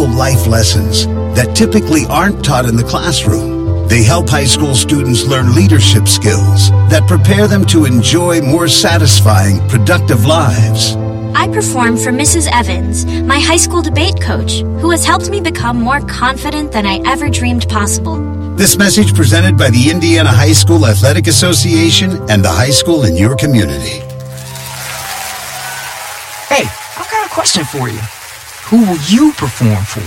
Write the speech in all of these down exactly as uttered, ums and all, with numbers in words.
essential life lessons that typically aren't taught in the classroom. They help high school students learn leadership skills that prepare them to enjoy more satisfying, productive lives. I perform for Missus Evans, my high school debate coach, who has helped me become more confident than I ever dreamed possible. This message presented by the Indiana High School Athletic Association and the high school in your community. Hey, I've got a question for you. Who will you perform for?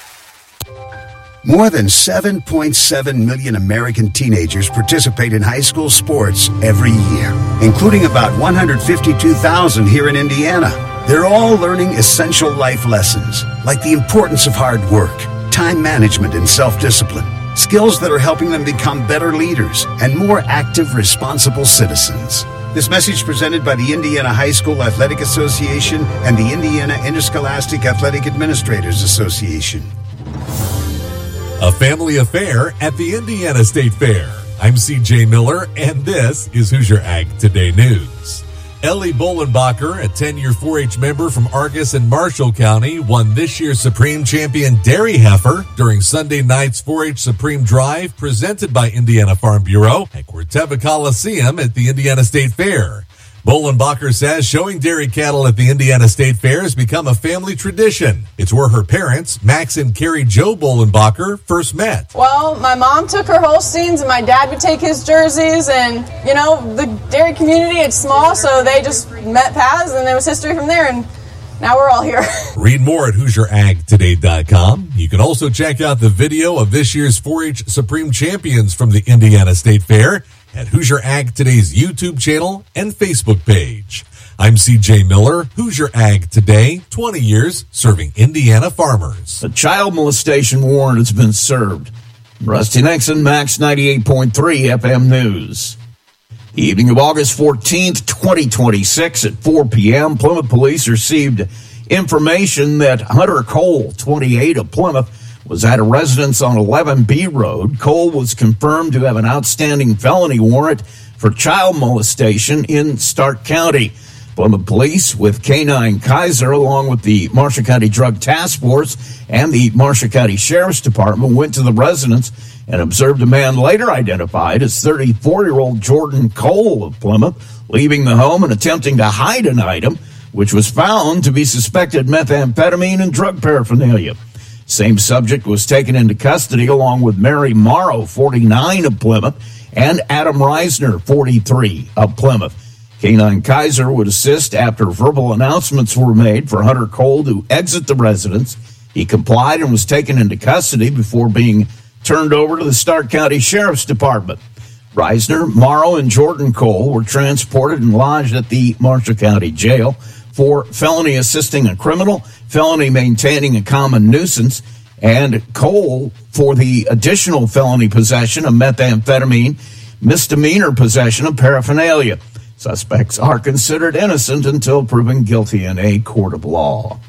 More than seven point seven million American teenagers participate in high school sports every year, including about one hundred fifty-two thousand here in Indiana. They're all learning essential life lessons, like the importance of hard work, time management, and self-discipline, skills that are helping them become better leaders and more active, responsible citizens. This message presented by the Indiana High School Athletic Association and the Indiana Interscholastic Athletic Administrators Association. A family affair at the Indiana State Fair. I'm C J Miller, and this is Hoosier Ag Today News. Ellie Bolenbacher, a ten-year four H member from Argus and Marshall County, won this year's Supreme Champion Dairy Heifer during Sunday night's four H Supreme Drive presented by Indiana Farm Bureau at Corteva Coliseum at the Indiana State Fair. Bolenbacher says showing dairy cattle at the Indiana State Fair has become a family tradition. It's where her parents, Max and Carrie Jo Bolenbacher, first met. Well, my mom took her Holsteins and my dad would take his jerseys, and, you know, the dairy community, it's small, so they just met paths, and there was history from there, and now we're all here. Read more at Hoosier Ag Today dot com. You can also check out the video of this year's four H Supreme Champions from the Indiana State Fair at Hoosier Ag Today's YouTube channel and Facebook page. I'm C J Miller, Hoosier Ag Today, twenty years serving Indiana farmers. A child molestation warrant has been served. Rusty Nixon, Max ninety-eight point three F M News. The evening of August fourteenth, twenty twenty-six at four p.m., Plymouth police received information that Hunter Cole, twenty-eight, of Plymouth, was at a residence on eleven B Road. Cole was confirmed to have an outstanding felony warrant for child molestation in Stark County. Plymouth Police with K nine Kaiser, along with the Marshall County Drug Task Force and the Marshall County Sheriff's Department, went to the residence and observed a man later identified as thirty-four-year-old Jordan Cole of Plymouth leaving the home and attempting to hide an item, which was found to be suspected methamphetamine and drug paraphernalia. Same subject was taken into custody along with Mary Morrow, forty-nine, of Plymouth, and Adam Reisner, forty-three, of Plymouth. K nine Kaiser would assist after verbal announcements were made for Hunter Cole to exit the residence. He complied and was taken into custody before being turned over to the Stark County Sheriff's Department. Reisner, Morrow, and Jordan Cole were transported and lodged at the Marshall County Jail for felony assisting a criminal, felony maintaining a common nuisance, and Cole for the additional felony possession of methamphetamine, misdemeanor possession of paraphernalia. Suspects are considered innocent until proven guilty in a court of law.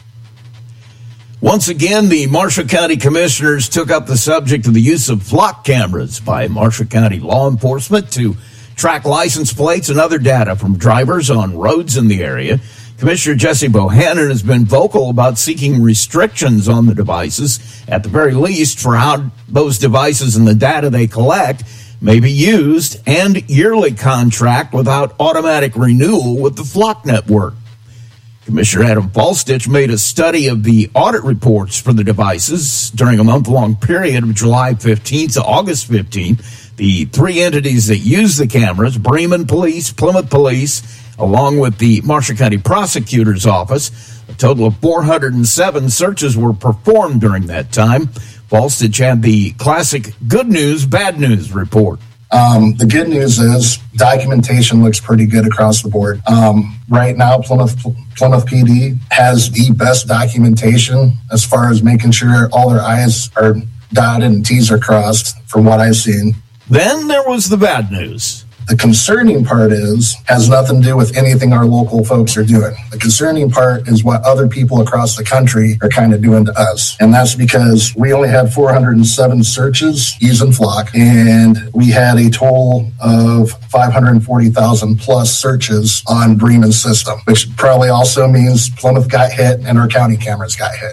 Once again, the Marshall County Commissioners took up the subject of the use of flock cameras by Marshall County law enforcement to track license plates and other data from drivers on roads in the area. Commissioner Jesse Bohannon has been vocal about seeking restrictions on the devices, at the very least, for how those devices and the data they collect may be used, and yearly contract without automatic renewal with the Flock Network. Commissioner Adam Falstich made a study of the audit reports for the devices during a month-long period of July fifteenth to August fifteenth. The three entities that use the cameras, Bremen Police, Plymouth Police, along with the Marshall County Prosecutor's Office, a total of four hundred seven searches were performed during that time. Falstich had the classic good news, bad news report. Um, the good news is documentation looks pretty good across the board. Um, right now, Plymouth Plymouth P D has the best documentation as far as making sure all their I's are dotted and T's are crossed, from what I've seen. Then there was the bad news. The concerning part is, has nothing to do with anything our local folks are doing. The concerning part is what other people across the country are kind of doing to us. And that's because we only had four hundred seven searches using Flock, and we had a total of five hundred forty thousand plus searches on Bremen's system, which probably also means Plymouth got hit and our county cameras got hit.